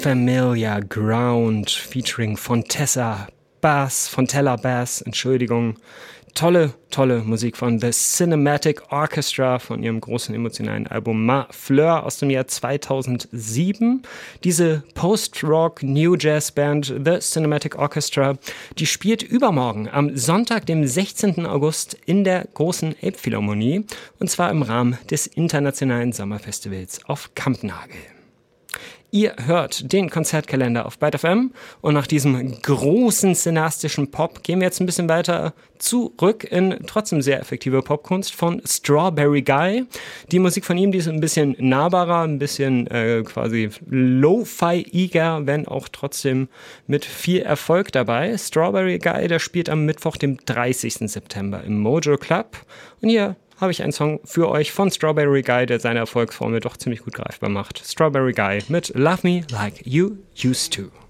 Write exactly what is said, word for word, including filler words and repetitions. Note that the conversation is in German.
Familiar Ground featuring Fontessa Bass, Fontella Bass, Entschuldigung. Tolle, tolle Musik von The Cinematic Orchestra von ihrem großen emotionalen Album Ma Fleur aus dem Jahr zweitausendsieben. Diese Post-Rock New Jazz Band The Cinematic Orchestra, die spielt übermorgen am Sonntag, dem sechzehnten August in der großen Elbphilharmonie und zwar im Rahmen des Internationalen Sommerfestivals auf Kampnagel. Ihr hört den Konzertkalender auf Byte F M und nach diesem großen szenastischen Pop gehen wir jetzt ein bisschen weiter zurück in trotzdem sehr effektive Popkunst von Strawberry Guy. Die Musik von ihm, die ist ein bisschen nahbarer, ein bisschen äh, quasi lo-fi-iger, wenn auch trotzdem mit viel Erfolg dabei. Strawberry Guy, der spielt am Mittwoch, dem dreißigsten September im Mojo Club und hier habe ich einen Song für euch von Strawberry Guy, der seine Erfolgsformel doch ziemlich gut greifbar macht. Strawberry Guy mit Love Me Like You Used To.